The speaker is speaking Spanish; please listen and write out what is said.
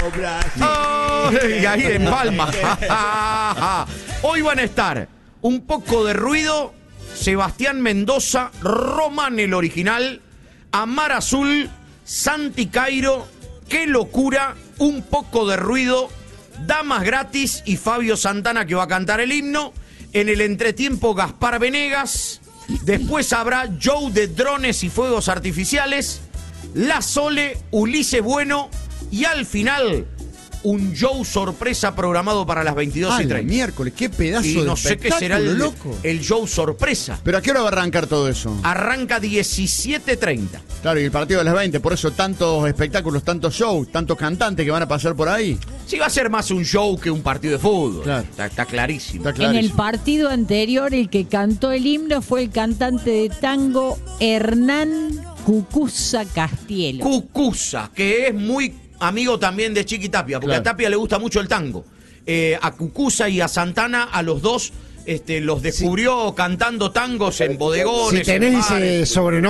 Y ahí en Palma. Hoy van a estar Un Poco de Ruido, Sebastián Mendoza, Román el original, Amar Azul, Santi Cairo, Qué Locura, Un Poco de Ruido, Damas Gratis y Fabio Santana, que va a cantar el himno. En el entretiempo, Gaspar Venegas. Después habrá show de drones y fuegos artificiales, La Sole, Ulises Bueno, y al final un show sorpresa programado para las 22:30. Miércoles, qué pedazo y de no sé qué será loco. el show sorpresa. ¿Pero a qué hora va a arrancar todo eso? Arranca 17:30. Claro, y el partido de las 20, por eso tantos espectáculos, tantos shows, tantos cantantes que van a pasar por ahí. Sí, va a ser más un show que un partido de fútbol. Claro. Está clarísimo. Está clarísimo. En el partido anterior, el que cantó el himno fue el cantante de tango Hernán Cucuza Castielo. Cucuza, que es muy amigo también de Chiqui Tapia, porque Claro. a Tapia le gusta mucho el tango. A Cucuza y a Santana, a los dos, los descubrió cantando tangos en bodegones. Si tenés en bares. ese sobrenombre